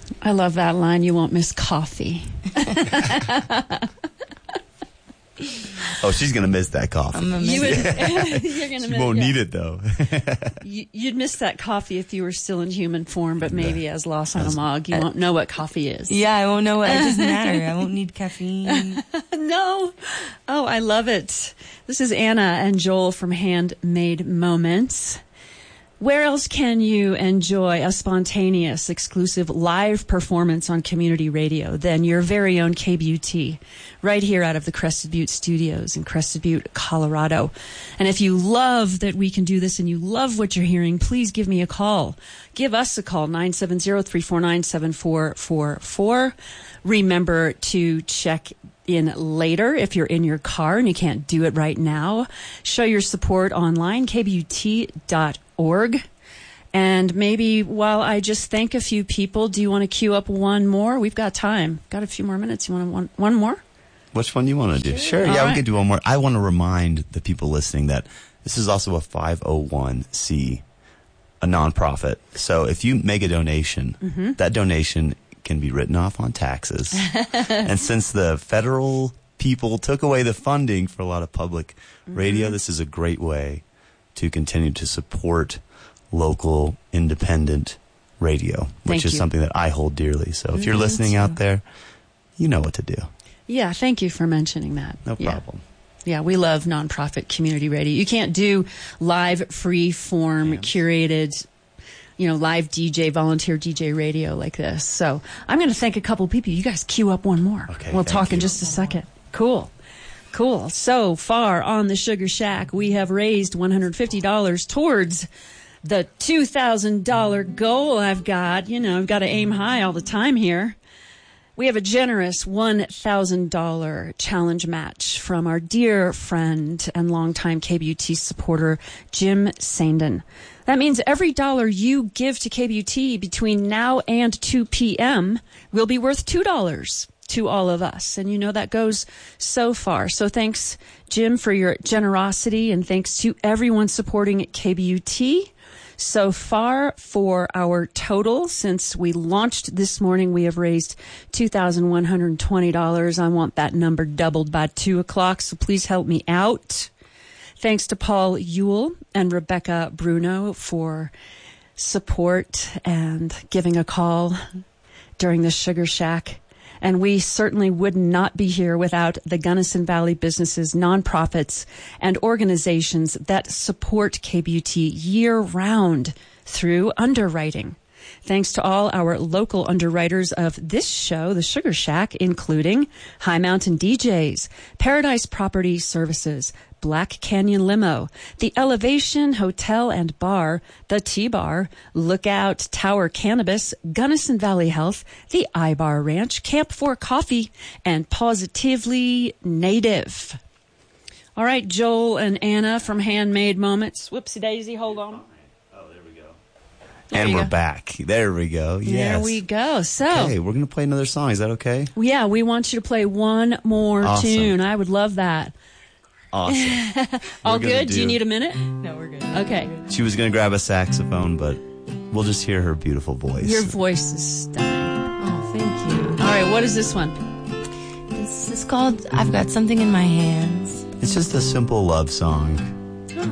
I love that line. You won't miss coffee. Oh, she's going to miss that coffee. You're going to miss. She won't need it, though. You'd miss that coffee if you were still in human form, but maybe as Los Anamog, you won't know what coffee is. Yeah, I won't know what. It doesn't matter. I won't need caffeine. No. Oh, I love it. This is Anna and Joel from Handmade Moments. Where else can you enjoy a spontaneous, exclusive live performance on community radio than your very own KBUT, right here out of the Crested Butte studios in Crested Butte, Colorado? And if you love that we can do this and you love what you're hearing, please give me a call. Give us a call, 970-349-7444. Remember to check in later if you're in your car and you can't do it right now. Show your support online, kbut.org. And maybe while I just thank a few people, do you want to queue up one more? We've got time. Got a few more minutes. You want one more? Which one do you want to do? Sure. Yeah, we can do one more. I want to remind the people listening that this is also a 501c, a nonprofit. So if you make a donation, that donation can be written off on taxes. And since the federal people took away the funding for a lot of public radio, this is a great way to continue to support local independent radio, which is something that I hold dearly. So if you're listening out there, you know what to do. Yeah, thank you for mentioning that. No problem. Yeah, we love nonprofit community radio. You can't do live, free-form, curated, live DJ, volunteer DJ radio like this. So I'm going to thank a couple of people. You guys queue up one more. Okay, we'll talk in just a second. Cool. So far on the Sugar Shack, we have raised $150 towards the $2,000 goal I've got. I've got to aim high all the time here. We have a generous $1,000 challenge match from our dear friend and longtime KBUT supporter, Jim Sandin. That means every dollar you give to KBUT between now and 2 p.m. will be worth $2 to all of us. And that goes so far. So thanks, Jim, for your generosity, and thanks to everyone supporting KBUT. So far, for our total, since we launched this morning, we have raised $2,120. I want that number doubled by 2 o'clock, so please help me out. Thanks to Paul Ewell and Rebecca Bruno for support and giving a call during the Sugar Shack. And we certainly would not be here without the Gunnison Valley businesses, nonprofits, and organizations that support KBUT year-round through underwriting. Thanks to all our local underwriters of this show, The Sugar Shack, including High Mountain DJs, Paradise Property Services, Black Canyon Limo, the Elevation Hotel and Bar, the T-Bar, Lookout Tower Cannabis, Gunnison Valley Health, the I-Bar Ranch, Camp 4 Coffee, and Positively Native. All right, Joel and Anna from Handmade Moments. Whoopsie daisy, hold on. And we're back. There we go. Yes. There we go. So, okay, we're going to play another song. Is that okay? Yeah, we want you to play one more tune. I would love that. Awesome. All good? Do you need a minute? No, we're good. Okay. She was going to grab a saxophone, but we'll just hear her beautiful voice. Your voice is stunning. Oh, thank you. All right, what is this one? This is called I've Got Something in My Hands. It's just a simple love song.